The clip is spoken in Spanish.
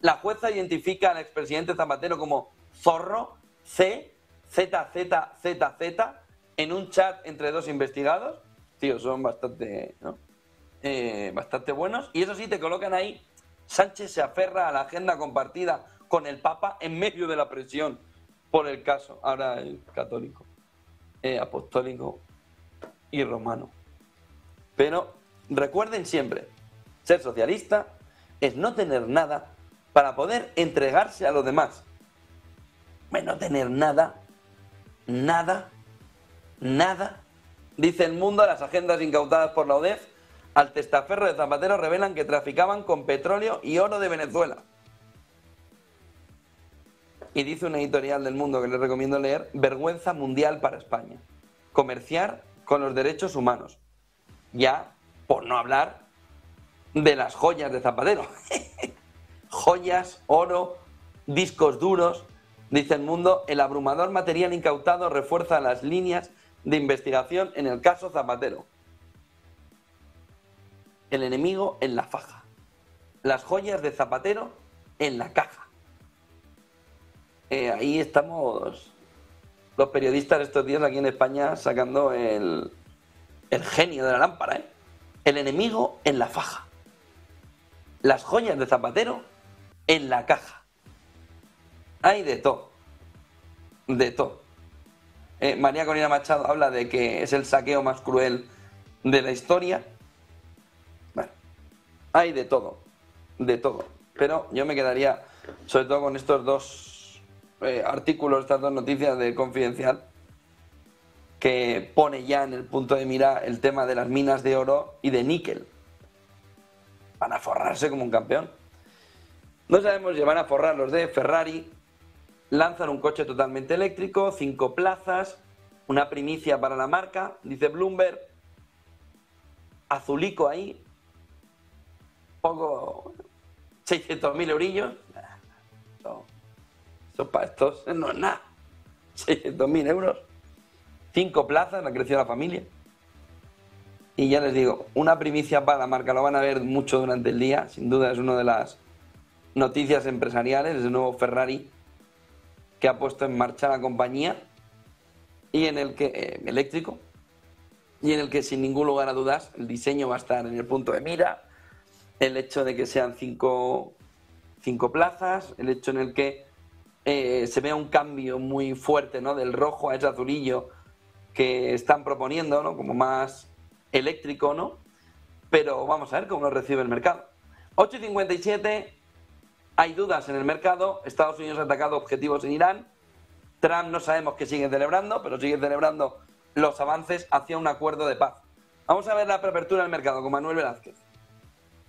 La jueza identifica al expresidente Zapatero como zorro, ZZZZ, en un chat entre dos investigados. Tío, son bastante, ¿no? Bastante buenos. Y eso sí, te colocan ahí, Sánchez se aferra a la agenda compartida con el Papa en medio de la presión por el caso. Ahora el católico, apostólico y romano. Pero recuerden siempre, ser socialista es no tener nada para poder entregarse a los demás. No tener nada, dice El Mundo. Las agendas incautadas por la UDEF al testaferro de Zapatero revelan que traficaban con petróleo y oro de Venezuela. Y dice una editorial del Mundo que les recomiendo leer: vergüenza mundial para España. Comerciar con los derechos humanos. Ya, por no hablar de las joyas de Zapatero. Joyas, oro, discos duros. Dice El Mundo: el abrumador material incautado refuerza las líneas de investigación en el caso Zapatero. El enemigo en la faja. Las joyas de Zapatero en la caja. Ahí estamos los periodistas estos días aquí en España sacando el genio de la lámpara, ¿eh? El enemigo en la faja. Las joyas de Zapatero en la caja. Hay de todo. De todo. María Corina Machado habla de que es el saqueo más cruel de la historia. Bueno, hay de todo. De todo. Pero yo me quedaría sobre todo con estos dos artículos, estas dos noticias de Confidencial, que pone ya en el punto de mira el tema de las minas de oro y de níquel. Van a forrarse como un campeón. No sabemos si van a forrar los de Ferrari. Lanzan un coche totalmente eléctrico, 5 plazas, una primicia para la marca, dice Bloomberg. Azulico ahí, poco, 600.000 eurillos. Eso para estos no es nada. 600.000 euros. 5 plazas, ha crecido la familia. Y ya les digo, una primicia para la marca, lo van a ver mucho durante el día, sin duda es una de las noticias empresariales, es el nuevo Ferrari que ha puesto en marcha la compañía y en el que, eléctrico, y en el que sin ningún lugar a dudas el diseño va a estar en el punto de mira, el hecho de que sean 5 plazas, el hecho en el que se vea un cambio muy fuerte, ¿no?, del rojo a ese azulillo que están proponiendo, ¿no?, como más eléctrico, ¿no? Pero vamos a ver cómo lo recibe el mercado. 8:57, hay dudas en el mercado. Estados Unidos ha atacado objetivos en Irán. Trump no sabemos qué sigue celebrando, pero sigue celebrando los avances hacia un acuerdo de paz. Vamos a ver la preapertura del mercado con Manuel Velázquez.